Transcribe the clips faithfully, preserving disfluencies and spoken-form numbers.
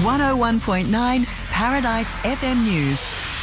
one oh one point nine Paradise F M News.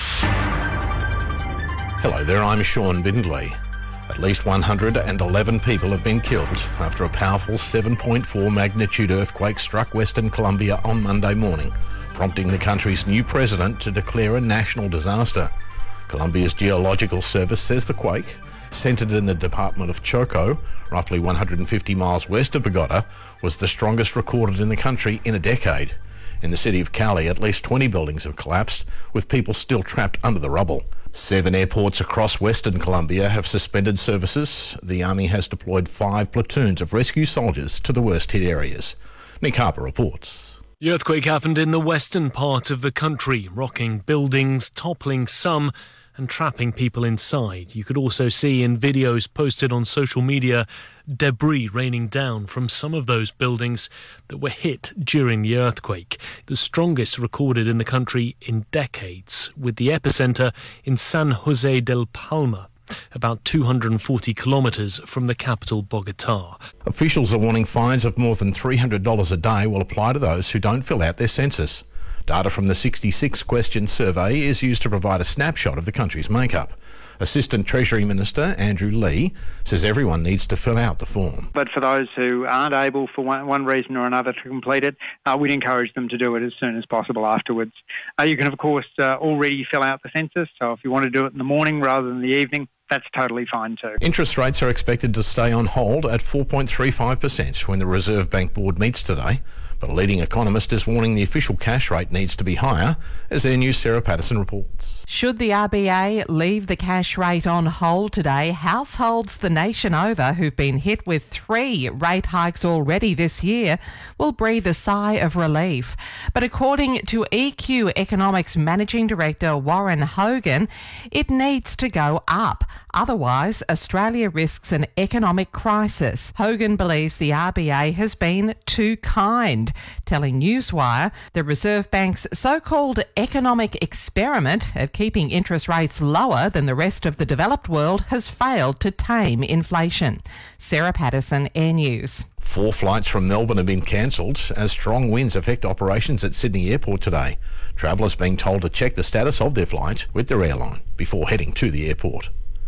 Hello there, I'm Sean Bindley. At least one hundred eleven people have been killed after a powerful seven point four magnitude earthquake struck Western Colombia on Monday morning, prompting the country's new president to declare a national disaster. Colombia's Geological Service says the quake, centred in the department of Choco, roughly one hundred fifty miles west of Bogota, was the strongest recorded in the country in a decade. In the city of Cali, at least twenty buildings have collapsed, with people still trapped under the rubble. Seven airports across Western Colombia have suspended services. The army has deployed five platoons of rescue soldiers to the worst hit areas. Nick Harper reports. The earthquake happened in the western part of the country, rocking buildings, toppling some and trapping people inside. You could also see in videos posted on social media debris raining down from some of those buildings that were hit during the earthquake, the strongest recorded in the country in decades, with the epicenter in San Jose del Palma, about two hundred forty kilometres from the capital, Bogota. Officials are warning fines of more than three hundred dollars a day will apply to those who don't fill out their census. Data from the sixty-six question survey is used to provide a snapshot of the country's makeup. Assistant Treasury Minister Andrew Lee says everyone needs to fill out the form. But for those who aren't able for one, one reason or another to complete it, uh, we'd encourage them to do it as soon as possible afterwards. Uh, you can, of course, uh, already fill out the census, so if you want to do it in the morning rather than the evening, that's totally fine too. Interest rates are expected to stay on hold at four point three five percent when the Reserve Bank Board meets today. But a leading economist is warning the official cash rate needs to be higher, as Air News' Sarah Patterson reports. Should the R B A leave the cash rate on hold today, households the nation over who've been hit with three rate hikes already this year will breathe a sigh of relief. But according to E Q Economics Managing Director Warren Hogan, it needs to go up. Otherwise, Australia risks an economic crisis. Hogan believes the R B A has been too kind, telling Newswire the Reserve Bank's so-called economic experiment of keeping interest rates lower than the rest of the developed world has failed to tame inflation. Sarah Patterson, Air News. Four flights from Melbourne have been cancelled as strong winds affect operations at Sydney Airport today. Travellers being told to check the status of their flight with their airline before heading to the airport.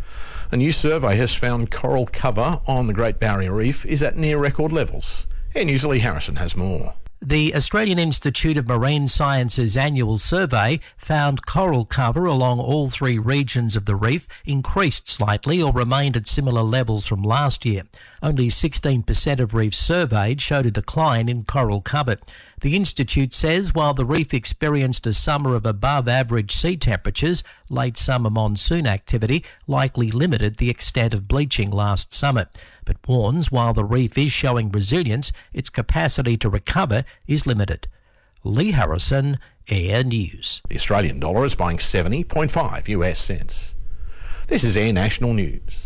A new survey has found coral cover on the Great Barrier Reef is at near record levels. Air News' Lee Harrison has more. The Australian Institute of Marine Sciences annual survey found coral cover along all three regions of the reef increased slightly or remained at similar levels from last year. Only sixteen percent of reefs surveyed showed a decline in coral cover. The Institute says while the reef experienced a summer of above average sea temperatures, late summer monsoon activity likely limited the extent of bleaching last summer, but warns while the reef is showing resilience, its capacity to recover is limited. Lee Harrison, Air News. The Australian dollar is buying seventy point five U S cents. This is Air National News.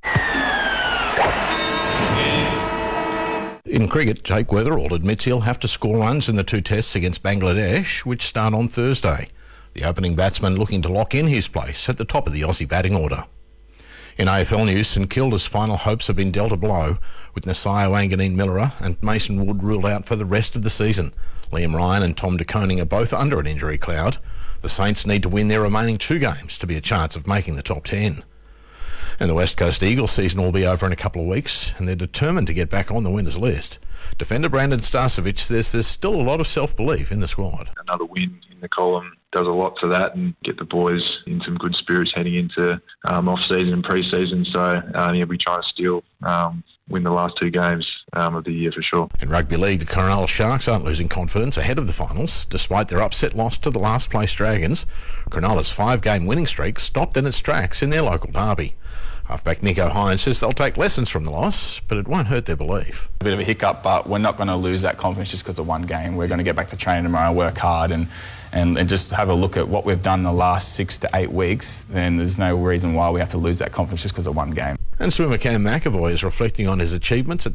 In cricket, Jake Weatherall admits he'll have to score runs in the two tests against Bangladesh, which start on Thursday. The opening batsman looking to lock in his place at the top of the Aussie batting order. In A F L news, St Kilda's final hopes have been dealt a blow, with Nasiah Wanganeen-Millera and Mason Wood ruled out for the rest of the season. Liam Ryan and Tom De Koning are both under an injury cloud. The Saints need to win their remaining two games to be a chance of making the top ten. And the West Coast Eagles season will be over in a couple of weeks, and they're determined to get back on the winners list. Defender Brandon Starcevic says there's still a lot of self-belief in the squad. Another win in the column does a lot to that and get the boys in some good spirits heading into um, off-season and pre-season. So uh, yeah, we try to still um, win the last two games um, of the year for sure. In rugby league, the Cronulla Sharks aren't losing confidence ahead of the finals, despite their upset loss to the last-place Dragons. Cronulla's five-game winning streak stopped in its tracks in their local derby. Halfback Nico Hines says they'll take lessons from the loss, but it won't hurt their belief. A bit of a hiccup, but we're not going to lose that confidence just because of one game. We're going to get back to training tomorrow, work hard, and, and, and just have a look at what we've done the last six to eight weeks. Then there's no reason why we have to lose that confidence just because of one game. And swimmer Cam McAvoy is reflecting on his achievements at